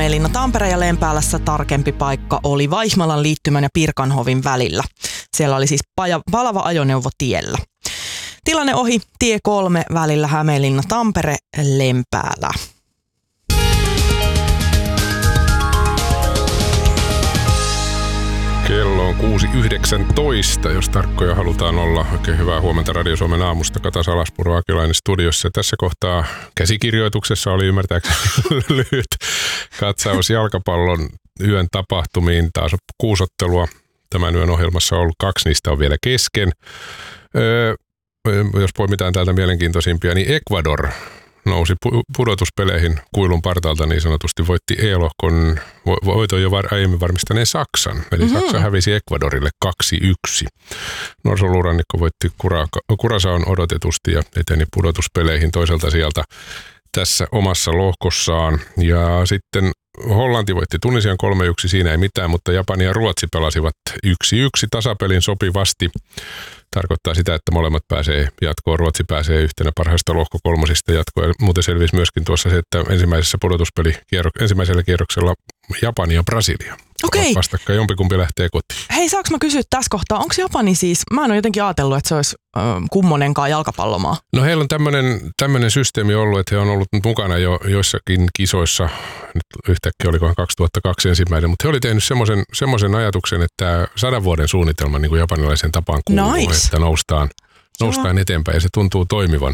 Hämeenlinna Tampere ja Lempäälässä tarkempi paikka oli Vaihmalan liittymän ja Pirkanhovin välillä. Siellä oli siis palava ajoneuvo tiellä. Tilanne ohi tie 3 välillä Hämeenlinna Tampere Lempäälä. Kello on 6.19, jos tarkkoja halutaan olla. Oikein hyvää huomenta Radio Suomen aamusta. Kata Salaspuro Akilainen studiossa. Tässä kohtaa käsikirjoituksessa oli ymmärtääkseni lyhyt katsaus jalkapallon yön tapahtumiin. Taas 6 ottelua tämän yön ohjelmassa on ollut, 2 niistä on vielä kesken. Jos poimitaan täältä mielenkiintoisimpia, niin Ecuador nousi pudotuspeleihin kuilun partaalta niin sanotusti, voitti E-lohkon voiton jo aiemmin varmistaneen Saksan. Eli Saksa hävisi Ecuadorille 2-1. Norsoluurannikko voitti Curaçaon odotetusti ja eteni pudotuspeleihin toiselta sieltä tässä omassa lohkossaan. Ja sitten Hollanti voitti Tunisian 3-1, siinä ei mitään, mutta Japani ja Ruotsi pelasivat 1-1 tasapelin sopivasti. Tarkoittaa sitä, että molemmat pääsee jatkoon. Ruotsi pääsee yhtenä parhaista lohko-kolmosista jatkoon. Ja muuten selvisi myöskin tuossa se, että ensimmäisellä kierroksella Japani ja Brasilia. Okei. Vastakkain jompikumpi lähtee kotiin. Hei, saanko mä kysyä tässä kohtaa, onko Japani siis, mä en ole jotenkin ajatellut, että se olisi kummonenkaan jalkapallomaa. No heillä on tämmöinen systeemi ollut, että he on ollut mukana jo joissakin kisoissa, nyt yhtäkkiä olikohan 2002 ensimmäinen, mutta he oli tehnyt semmoisen ajatuksen, että 100 vuoden suunnitelman niin kuin japanilaisen tapaan kuuluu, että noustaan eteenpäin ja se tuntuu toimivan.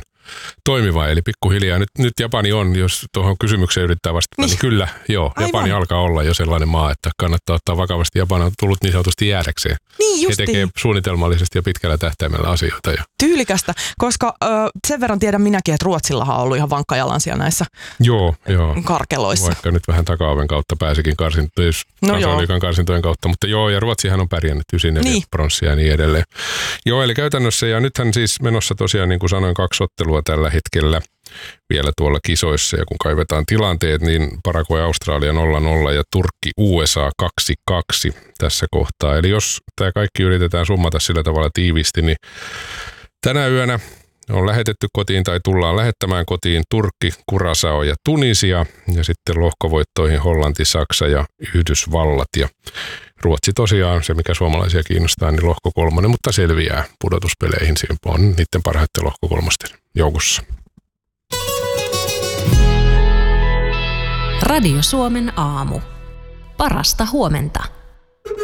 Eli pikkuhiljaa. Nyt Japani on, jos tuohon kysymykseen yrittää vastata, niin kyllä, joo. Aivan. Japani alkaa olla jo sellainen maa, että kannattaa ottaa vakavasti. Japani on tullut niin sanotusti jäädäkseen. Niin he tekee suunnitelmallisesti ja pitkällä tähtäimellä asioita. Tyylikästä, koska sen verran tiedän minäkin, että Ruotsillahan on ollut ihan vankka jalansia näissä karkeloissa. Vaikka nyt vähän taka-oven kautta pääsikin karsintojen kautta, mutta joo, ja Ruotsihan on pärjännyt 94 pronssia ja niin edelleen. Joo, eli käytännössä, ja nythän siis menossa tosiaan, niin kuin sanoin, 2 ottelua tällä hetkellä vielä tuolla kisoissa, ja kun kaivetaan tilanteet, niin Paraguay Australia 0-0 ja Turkki USA 2-2 tässä kohtaa. Eli jos tämä kaikki yritetään summata sillä tavalla tiiviisti, niin tänä yönä on lähetetty kotiin tai tullaan lähettämään kotiin Turkki, Curaçao ja Tunisia, ja sitten lohkovoittoihin Hollanti, Saksa ja Yhdysvallat. Ja Ruotsi tosiaan, se mikä suomalaisia kiinnostaa, niin lohko 3, mutta selviää pudotuspeleihin. Siinä on niiden parhaiten lohko 3 joukossa. Radio Suomen aamu. Parasta huomenta.